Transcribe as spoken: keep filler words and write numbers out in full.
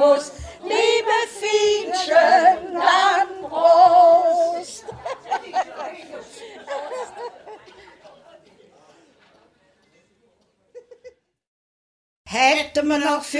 muss. Liebe Fienchen, dann Prost! Hätten wir noch für